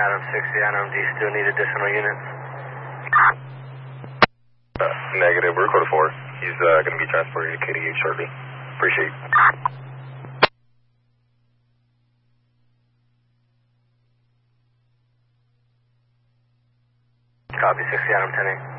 Adam 60 Adam, do you still need additional units? Negative, we're code 4. He's going to be transported to KDH shortly. Appreciate it. Copy 60 Adam 10-8.